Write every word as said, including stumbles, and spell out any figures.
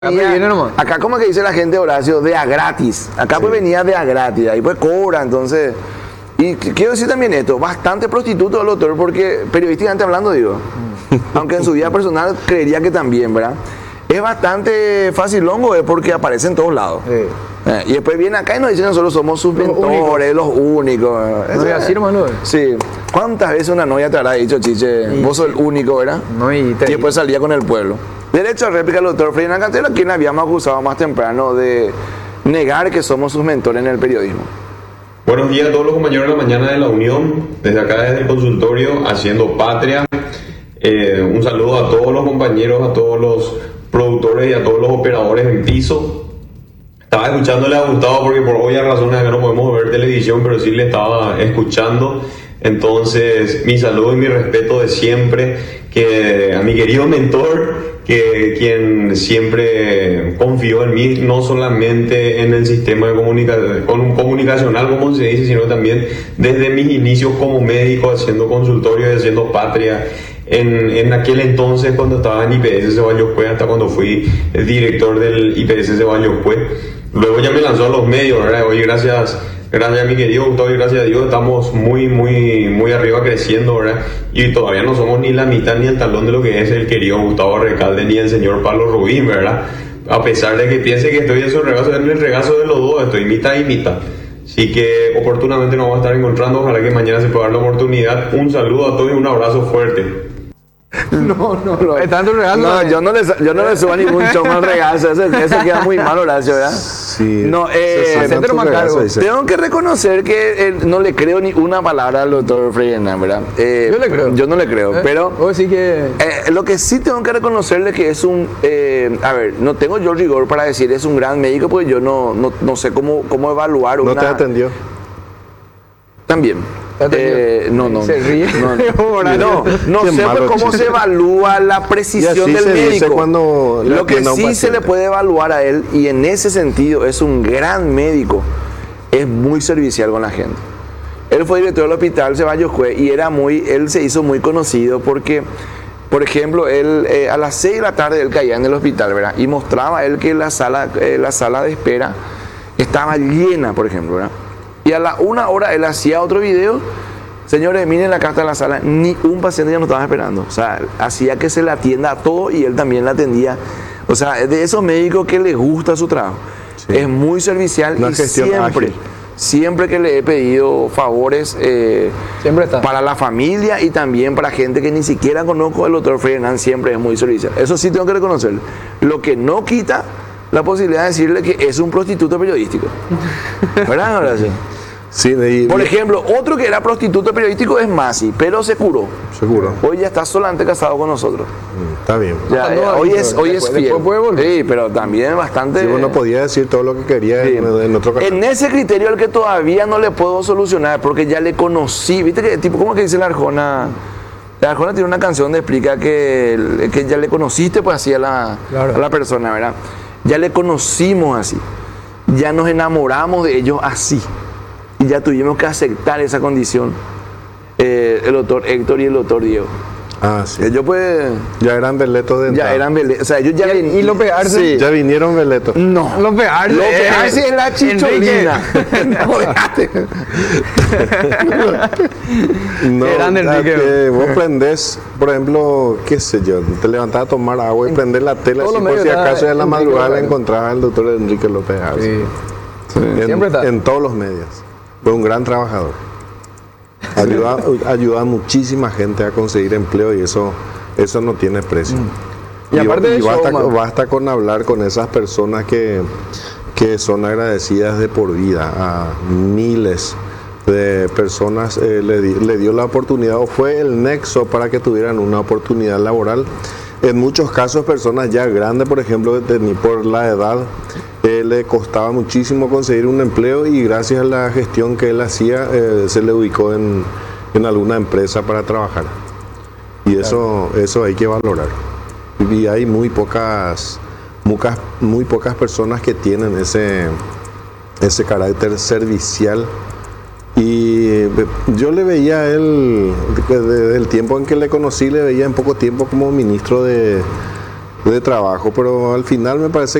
Venía, acá como que dice la gente, Horacio, de a gratis. Acá sí. Pues venía de a gratis, ahí pues cobra, entonces. Y quiero decir también esto, bastante prostituto el doctor, porque periodísticamente hablando digo, aunque en su vida personal creería que también, ¿verdad? Es bastante fácil longo, es porque aparece en todos lados. Sí. Eh, y después viene acá y nos dicen nosotros somos sus mentores, los únicos. No es así, hermano. Sí. ¿Cuántas veces una novia te habrá dicho, Chiche, y vos sos el único, ¿verdad? No, y, te... y después salía con el pueblo. Derecho a réplica al doctor Ferdinand Cantelo, quien habíamos acusado más temprano de negar que somos sus mentores en el periodismo. Buenos días a todos los compañeros de la mañana de la Unión, desde acá desde el consultorio, haciendo patria. Eh, un saludo a todos los compañeros, a todos los productores y a todos los operadores en piso. Estaba escuchándole a Gustavo porque por obvias razones acá no podemos ver televisión, pero sí le estaba escuchando. Entonces, mi saludo y mi respeto de siempre, que a mi querido mentor, que quien siempre confió en mí, no solamente en el sistema de comunica comunicacional, como se dice, sino también desde mis inicios como médico, haciendo consultorios y haciendo patria. En, en aquel entonces, cuando estaba en I P S Ceballos Cue, hasta cuando fui el director del I P S Ceballos Cue. Luego ya me lanzó a los medios, ¿verdad? Hoy gracias... Gracias a mi querido Gustavo y gracias a Dios estamos muy, muy, muy arriba creciendo, ¿verdad? Y todavía no somos ni la mitad ni el talón de lo que es el querido Gustavo Recalde ni el señor Pablo Rubín, ¿verdad? A pesar de que piense que estoy en su regazo, en el regazo de los dos, estoy mitad y mitad. Así que oportunamente nos vamos a estar encontrando, ojalá que mañana se pueda dar la oportunidad. Un saludo a todos y un abrazo fuerte. No, no, no. ¿Están tus regalos? No, yo no le, yo no le subo ningún show mal regazo. Eso, eso queda muy mal, Horacio, ¿verdad? Sí. No, eh, se, se más cargo. Tengo que reconocer que eh, no le creo ni una palabra al doctor Ferdinand, ¿verdad? Eh, yo le creo. Yo no le creo, ¿Eh? pero. Vos sí que... Eh, lo que sí tengo que reconocerle que es un. Eh, a ver, no tengo yo rigor para decir es un gran médico, porque yo no, no, no sé cómo, cómo evaluar ¿No una. te atendió? También. Eh, no, no, se ríe. No, no, no, no sé malo, cómo chico. Se evalúa la precisión del médico. Cuando Lo que sí se le puede evaluar a él, y en ese sentido es un gran médico, es muy servicial con la gente. Él fue director del hospital Ceballos Cue y era muy, él se hizo muy conocido porque, por ejemplo, él eh, a las seis de la tarde él caía en el hospital, ¿verdad? Y mostraba él que la sala, eh, la sala de espera estaba llena, por ejemplo, ¿verdad? Y a la una hora él hacía otro video. Señores, miren acá está en la sala, ni un paciente ya no estaba esperando. O sea, hacía que se le atienda a todo y él también le atendía. O sea, es de esos médicos que les gusta su trabajo. Sí. Es muy servicial. Una y siempre, ágil. siempre que le he pedido favores eh, siempre está. Para la familia y también para gente que ni siquiera conozco, el doctor Ferdinand siempre es muy servicial. Eso sí tengo que reconocer. Lo que no quita la posibilidad de decirle que es un prostituto periodístico. ¿Verdad, Horacio? Sí, y, Por ejemplo, otro que era prostituto periodístico es Masi, pero se curó. Seguro. Hoy ya está solamente casado con nosotros. Está bien. Ya, no, no, hoy no, es, hoy es fiel. Sí, pero también bastante... Sí, uno podía decir todo lo que quería sí. en, en otro caso. En ese criterio el que todavía no le puedo solucionar, porque ya le conocí. ¿Viste que tipo cómo que dice la Arjona? La Arjona tiene una canción donde explica que, que ya le conociste pues así a la, claro. a la persona, ¿verdad? Ya le conocimos así. Ya nos enamoramos de ellos así. Y ya tuvimos que aceptar esa condición, eh, el doctor Héctor y el doctor Diego. Ah, sí. Ellos pues... Ya eran veletos de entrada. Ya eran veletos. O sea, ellos ya... ¿Y, y lo pegarse? Sí. Ya vinieron veletos. No. Lo pegarse. Lo pegarse es la chicholina. No, no Enrique. Que vos prendés, por ejemplo, qué sé yo, te levantás a tomar agua y prendés la tele así por si acaso en la madrugada la encontrás al doctor Enrique López Arce. Sí. Sí. En, Siempre está. En todos los medios. Fue un gran trabajador. Ayuda, ayuda a muchísima gente a conseguir empleo y eso, eso no tiene precio. Mm. Y, y, aparte y de basta, eso, basta con hablar con esas personas que, que son agradecidas de por vida. A miles de personas eh, le, di, le dio la oportunidad o fue el nexo para que tuvieran una oportunidad laboral. En muchos casos, personas ya grandes, por ejemplo, ni por la edad, eh, le costaba muchísimo conseguir un empleo y gracias a la gestión que él hacía, eh, se le ubicó en, en alguna empresa para trabajar. Y eso, claro. eso hay que valorar. Y hay muy pocas, muy, muy pocas personas que tienen ese, ese carácter servicial. Y yo le veía a él, desde el tiempo en que le conocí, le veía en poco tiempo como ministro de, de trabajo, pero al final me parece